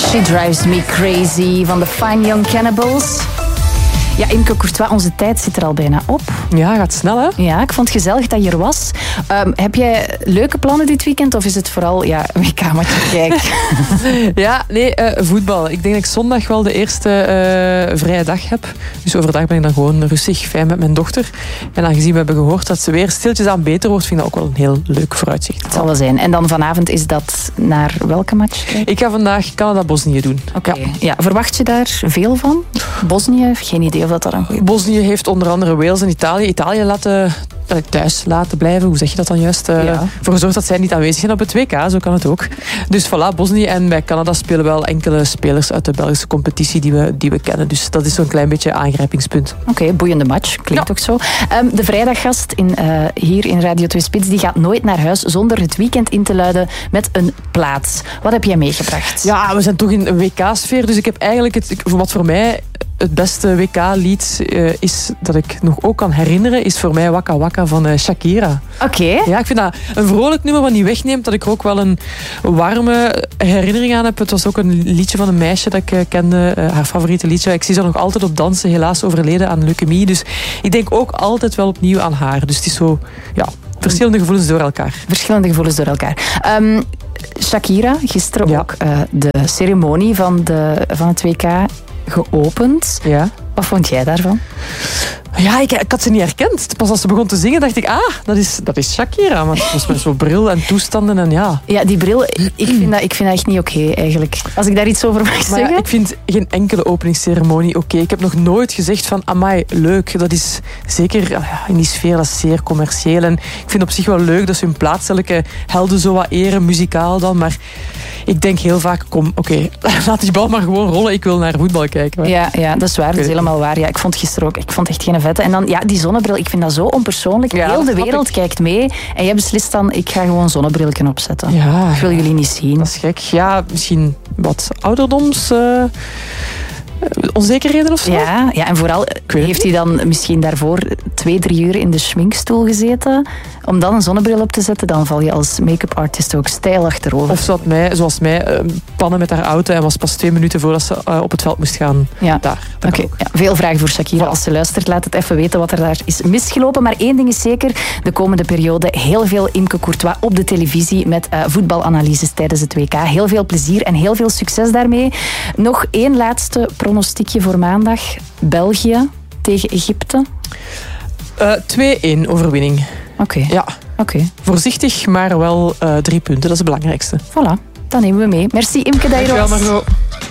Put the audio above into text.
She Drives Me Crazy van de Fine Young Cannibals. Ja, Imke Courtois, onze tijd zit er al bijna op. Ja, gaat snel, hè? Ja, ik vond het gezellig dat je er was. Heb jij leuke plannen dit weekend of is het vooral WK-matje kijken? Ja, nee, voetbal. Ik denk dat ik zondag wel de eerste vrije dag heb. Dus overdag ben ik dan gewoon rustig, fijn met mijn dochter. En aangezien we hebben gehoord dat ze weer stiltjes aan beter wordt, vind ik dat ook wel een heel leuk vooruitzicht. Het zal wel zijn. En dan vanavond is dat naar welke match? Ik ga vandaag Canada-Bosnië doen. Oké. Ja, verwacht je daar veel van? Bosnië? Geen idee of dat een goede... Bosnië heeft onder andere Wales en Italië. Italië thuis laten blijven, hoe zeg je dat dan juist? Voor gezorgd dat zij niet aanwezig zijn op het WK, zo kan het ook. Dus voilà, Bosnië en bij Canada spelen wel enkele spelers uit de Belgische competitie die we kennen. Dus dat is zo'n klein beetje aangrijpingspunt. Oké, boeiende match, klinkt ook zo. De vrijdaggast hier in Radio 2 Spits, die gaat nooit naar huis zonder het weekend in te luiden met een plaat. Wat heb jij meegebracht? Ja, we zijn toch in een WK-sfeer, dus ik heb eigenlijk wat voor mij het beste WK-lied is dat ik nog ook kan herinneren, is voor mij Waka Waka van Shakira. Oké. Ja, ik vind dat een vrolijk nummer wat niet wegneemt, dat ik er ook wel een warme herinnering aan heb. Het was ook een liedje van een meisje dat ik kende, haar favoriete liedje. Ik zie ze nog altijd op dansen, helaas overleden aan leukemie. Dus ik denk ook altijd wel opnieuw aan haar. Dus het is zo, ja, verschillende gevoelens door elkaar. Verschillende gevoelens door elkaar. Shakira, gisteren ook de ceremonie van het WK geopend. Ja. Wat vond jij daarvan? Ja, ik had ze niet herkend. Pas als ze begon te zingen, dacht ik, dat is Shakira. Maar het was met zo'n bril en toestanden en ja. Ja, die bril, ik vind dat echt niet oké, eigenlijk. Als ik daar iets over mag zeggen. Ja, ik vind geen enkele openingsceremonie oké. Ik heb nog nooit gezegd van, amai, leuk. Dat is zeker in die sfeer, dat is zeer commercieel. En ik vind op zich wel leuk dat ze hun plaatselijke helden zo wat eren, muzikaal dan. Maar ik denk heel vaak, oké, laat die bal maar gewoon rollen. Ik wil naar voetbal kijken. Ja, dat is waar. Dat is helemaal waar. Ja, ik vond gisteren ook, ik vond echt geen vette. En dan, ja, die zonnebril, ik vind dat zo onpersoonlijk. Ja, heel de wereld kijkt mee. En jij beslist dan, ik ga gewoon een zonnebrilken opzetten. Ja, ik wil jullie niet zien. Dat is gek. Ja, misschien wat ouderdoms... onzekerheden of zo? Ja, en vooral heeft hij dan misschien daarvoor 2-3 uur in de schminkstoel gezeten. Om dan een zonnebril op te zetten, dan val je als make-up artist ook steil achterover. Of zoals mij, pannen met haar auto en was pas 2 minuten voordat ze op het veld moest gaan. Ja. Oké. Ja, veel vragen voor Shakira. Als ze luistert, laat het even weten wat er daar is misgelopen. Maar één ding is zeker, de komende periode heel veel Imke Courtois op de televisie met voetbalanalyses tijdens het WK. Heel veel plezier en heel veel succes daarmee. Nog één laatste pronostiekje voor maandag. België tegen Egypte. 2-1 overwinning. Oké. Ja. Oké. Voorzichtig, maar wel 3 punten. Dat is het belangrijkste. Voilà, dat nemen we mee. Merci Imke dat je er was. Dankjewel, Margot.